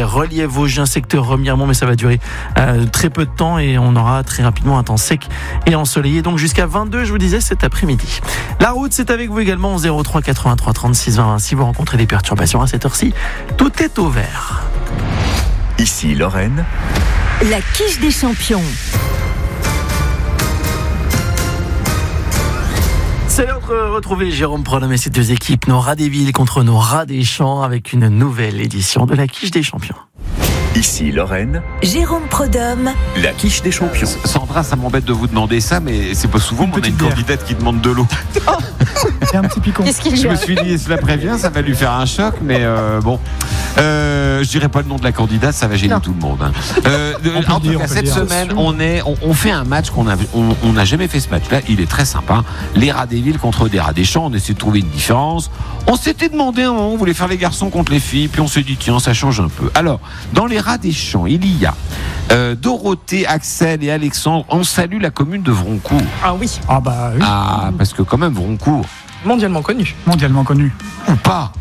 les reliefs vosgiens, secteur Remiremont, mais ça va durer très peu de temps et on aura très rapidement un temps sec et ensoleillé, donc jusqu'à 22, je vous disais, cet après-midi. La route, c'est avec vous également, 03 83 36 20. Si vous rencontrez des perturbations à cette heure-ci, tout est au vert. Ici Lorraine. La quiche des champions. C'est l'heure de retrouver Jérôme Prodhomme et ses deux équipes, nos rats des villes contre nos rats des champs, avec une nouvelle édition de la quiche des champions. Ici Lorraine. Jérôme Prodhomme. La quiche des champions. Sandra, ça m'embête de vous demander ça, mais c'est pas souvent qu'on a une candidate qui demande de l'eau. C'est un petit picon. Je me suis dit, cela prévient, ça va lui faire un choc, mais bon. Je dirais pas le nom de la candidate, ça va gêner tout le monde. En tout cas, cette semaine, on fait un match qu'on n'a jamais fait ce match-là. Il est très sympa. Les rats des villes contre des rats des champs. On essaie de trouver une différence. On s'était demandé un moment, on voulait faire les garçons contre les filles, puis on s'est dit, tiens, ça change un peu. Alors, dans les rats des champs, il y a Dorothée, Axel et Alexandre. On salue la commune de Vroncourt. Ah oui. Ah bah oui. Ah, parce que quand même, Vroncourt. Mondialement connu. Mondialement connu. Ou pas.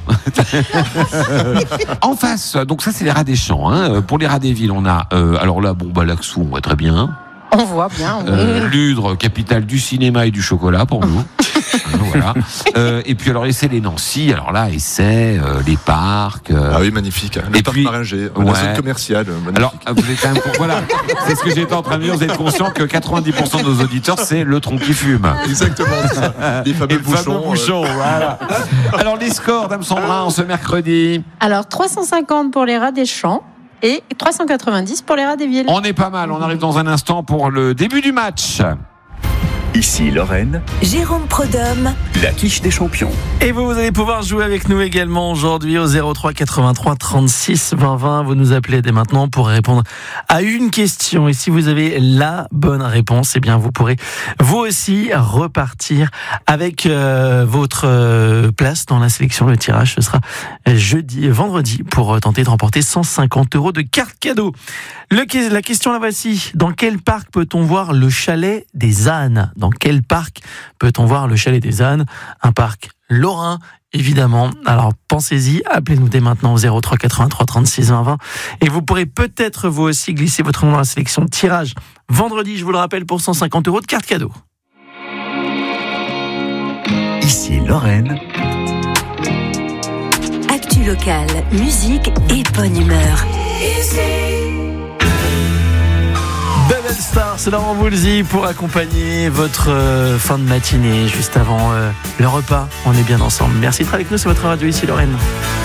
En face, donc ça c'est les rats des champs. Hein. Pour les rats des villes, on a alors là, l'Axou, on voit très bien. On voit bien. Ludre, capitale du cinéma et du chocolat pour nous. Voilà. Et puis alors Essay les Nancy, alors là Essay, les parcs. Ah oui, magnifique. Le et parc puis, Maringer, la zone commerciale. Magnifique. Alors vous êtes quand même voilà, c'est ce que j'étais en train de dire. Vous êtes conscient que 90% de nos auditeurs c'est le tronc qui fume. Exactement. C'est ça. Les fameux bouchons. Voilà. Alors les scores, Dame Sandra, en ce mercredi. Alors 350 pour les rats des champs et 390 pour les rats des villes. On est pas mal. On arrive dans un instant pour le début du match. Ici Lorraine. Jérôme Prodhomme. La quiche des champions. Et vous allez pouvoir jouer avec nous également aujourd'hui au 03 83 36 20 20. Vous nous appelez dès maintenant pour répondre à une question. Et si vous avez la bonne réponse, eh bien vous pourrez vous aussi repartir avec votre place dans la sélection. Le tirage, ce sera vendredi pour tenter de remporter 150 € de carte cadeau. La question la voici. Dans quel parc peut-on voir le chalet des ânes ? Dans quel parc peut-on voir le chalet des ânes ? Un parc lorrain, évidemment. Alors pensez-y, appelez-nous dès maintenant au 03 83 36 20 20. Et vous pourrez peut-être vous aussi glisser votre nom dans la sélection tirage vendredi, je vous le rappelle, pour 150 € de carte cadeau. Ici Lorraine. Actu locale, musique et bonne humeur. Bebel Star, c'est Laurent Voulzy pour accompagner votre fin de matinée juste avant le repas. On est bien ensemble. Merci d'être avec nous, c'est votre radio ici Lorraine.